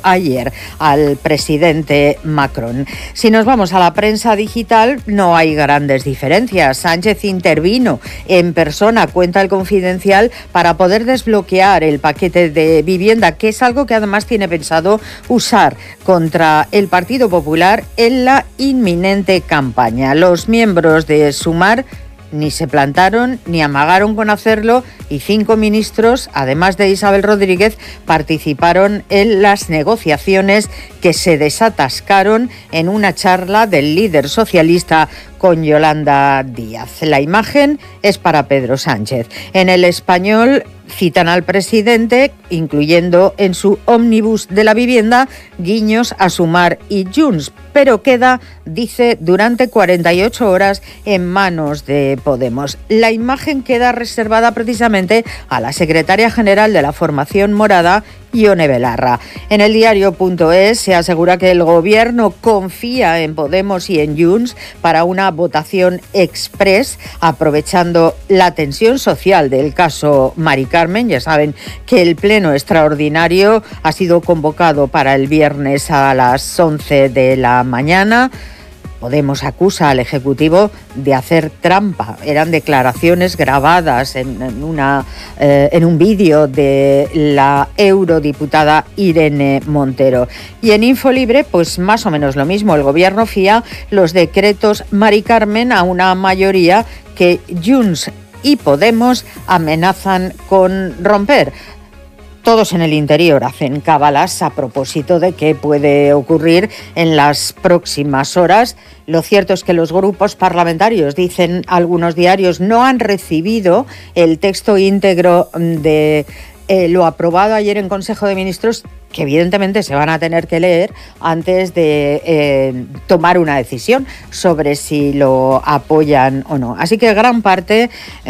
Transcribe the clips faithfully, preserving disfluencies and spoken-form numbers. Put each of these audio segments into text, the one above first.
ayer al presidente Macron. Si nos vamos a la prensa digital, no hay grandes diferencias. Sánchez intervino en persona, cuenta el Confidencial, para poder desbloquear el paquete de vivienda, que es algo que además tiene pensado usar contra el Partido Popular en la inminente campaña. Los miembros de Sumar ni se plantaron ni amagaron con hacerlo y cinco ministros, además de Isabel Rodríguez, participaron en las negociaciones que se desatascaron en una charla del líder socialista con Yolanda Díaz. La imagen es para Pedro Sánchez. En El Español citan al presidente, incluyendo en su ómnibus de la vivienda guiños a Sumar y Junts, pero queda, dice, durante cuarenta y ocho horas en manos de Podemos. La imagen queda reservada precisamente a la secretaria general de la formación morada, Ione Belarra. En el diario.es se asegura que el gobierno confía en Podemos y en Junts para una votación express, aprovechando la tensión social del caso Mari Carmen. Ya saben que el pleno extraordinario ha sido convocado para el viernes a las once de la mañana. Podemos acusa al Ejecutivo de hacer trampa. Eran declaraciones grabadas en, en, una, eh, en un vídeo de la eurodiputada Irene Montero. Y en Infolibre, pues más o menos lo mismo. El Gobierno fía los decretos Mari Carmen a una mayoría que Junts y Podemos amenazan con romper. Todos en el interior hacen cábalas a propósito de qué puede ocurrir en las próximas horas. Lo cierto es que los grupos parlamentarios, dicen algunos diarios, no han recibido el texto íntegro de eh, lo aprobado ayer en Consejo de Ministros, que evidentemente se van a tener que leer antes de eh, tomar una decisión sobre si lo apoyan o no. Así que gran parte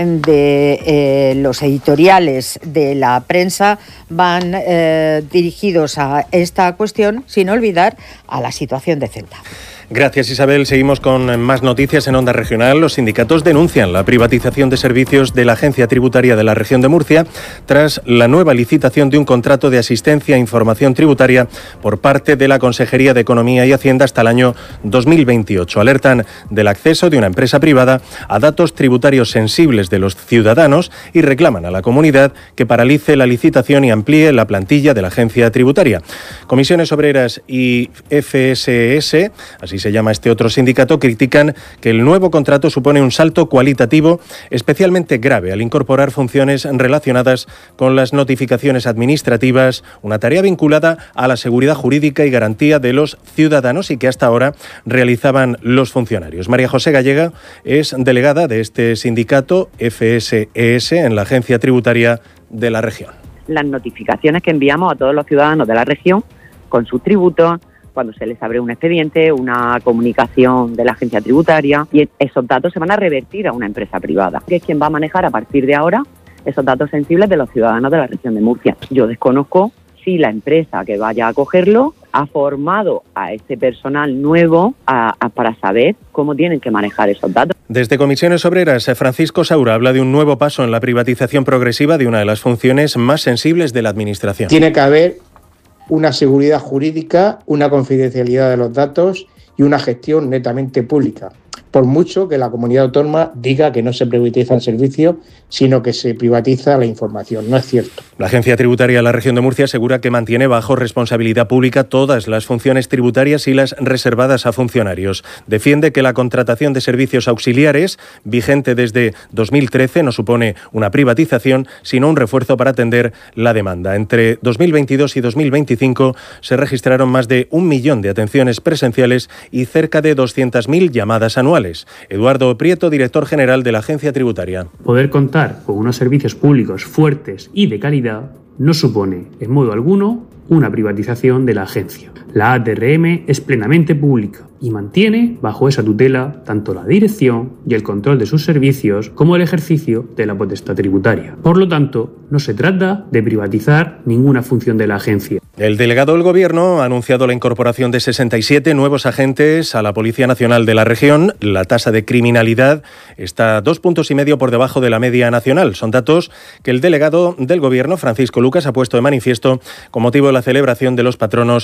de eh, los editoriales de la prensa van eh, dirigidos a esta cuestión, sin olvidar a la situación de Ceuta. Gracias, Isabel. Seguimos con más noticias en Onda Regional. Los sindicatos denuncian la privatización de servicios de la Agencia Tributaria de la Región de Murcia tras la nueva licitación de un contrato de asistencia e información tributaria por parte de la Consejería de Economía y Hacienda hasta el año dos mil veintiocho. Alertan del acceso de una empresa privada a datos tributarios sensibles de los ciudadanos y reclaman a la comunidad que paralice la licitación y amplíe la plantilla de la Agencia Tributaria. Comisiones Obreras y F S S, así se llama este otro sindicato, critican que el nuevo contrato supone un salto cualitativo especialmente grave al incorporar funciones relacionadas con las notificaciones administrativas, una tarea vinculada a la seguridad jurídica y garantía de los ciudadanos y que hasta ahora realizaban los funcionarios. María José Gallega es delegada de este sindicato F S S en la Agencia Tributaria de la región. Las notificaciones que enviamos a todos los ciudadanos de la región con sus tributos, cuando se les abre un expediente, una comunicación de la agencia tributaria, y esos datos se van a revertir a una empresa privada, que es quien va a manejar a partir de ahora esos datos sensibles de los ciudadanos de la región de Murcia. Yo desconozco si la empresa que vaya a cogerlo ha formado a ese personal nuevo a, a, para saber cómo tienen que manejar esos datos. Desde Comisiones Obreras, Francisco Saura habla de un nuevo paso en la privatización progresiva de una de las funciones más sensibles de la Administración. Tiene que haber una seguridad jurídica, una confidencialidad de los datos y una gestión netamente pública. Por mucho que la comunidad autónoma diga que no se privatizan servicios, sino que se privatiza la información. No es cierto. La Agencia Tributaria de la Región de Murcia asegura que mantiene bajo responsabilidad pública todas las funciones tributarias y las reservadas a funcionarios. Defiende que la contratación de servicios auxiliares, vigente desde dos mil trece, no supone una privatización, sino un refuerzo para atender la demanda. Entre dos mil veintidós y dos mil veinticinco se registraron más de un millón de atenciones presenciales y cerca de doscientas mil llamadas anuales. Eduardo Prieto, director general de la Agencia Tributaria. Poder contar con unos servicios públicos fuertes y de calidad no supone, en modo alguno, una privatización de la agencia. La A T R M es plenamente pública y mantiene bajo esa tutela tanto la dirección y el control de sus servicios como el ejercicio de la potestad tributaria. Por lo tanto, no se trata de privatizar ninguna función de la agencia. El delegado del Gobierno ha anunciado la incorporación de sesenta y siete nuevos agentes a la Policía Nacional de la región. La tasa de criminalidad está dos puntos y medio por debajo de la media nacional. Son datos que el delegado del Gobierno, Francisco Lucas, ha puesto de manifiesto con motivo de la celebración de los patronos